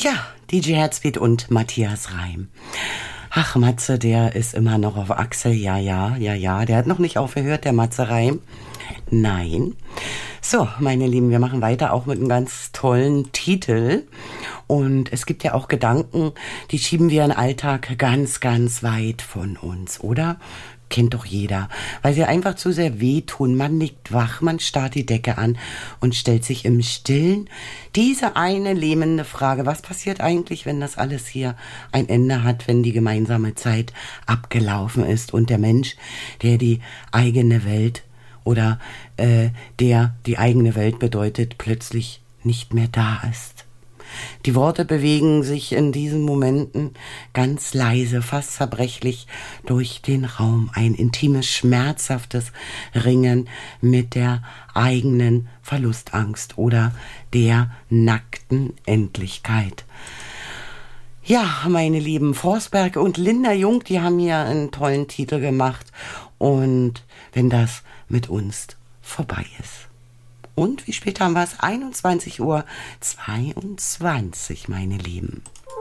Ja, DJ Herzbeat und Matthias Reim. Ach, Matze, der ist immer noch auf Achse. Ja. Der hat noch nicht aufgehört, der Matze Reim. Nein. So, meine Lieben, wir machen weiter auch mit einem ganz tollen Titel. Und es gibt ja auch Gedanken, die schieben wir im Alltag ganz, ganz weit von uns, oder? Kennt doch jeder, weil sie einfach zu sehr wehtun. Man liegt wach, man starrt die Decke an und stellt sich im Stillen diese eine lähmende Frage: Was passiert eigentlich, wenn das alles hier ein Ende hat, wenn die gemeinsame Zeit abgelaufen ist und der Mensch, der die eigene Welt oder der die eigene Welt bedeutet, plötzlich nicht mehr da ist? Die Worte bewegen sich in diesen Momenten ganz leise, fast zerbrechlich durch den Raum. Ein intimes, schmerzhaftes Ringen mit der eigenen Verlustangst oder der nackten Endlichkeit. Ja, meine lieben Forsberg und Linda Jung, die haben hier einen tollen Titel gemacht. Und wenn das mit uns vorbei ist. Und wie spät haben wir es? 21:22 Uhr, meine Lieben.